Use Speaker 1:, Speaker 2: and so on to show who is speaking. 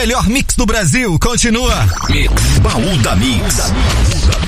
Speaker 1: melhor mix do Brasil continua.
Speaker 2: Mix, Baú da Mix.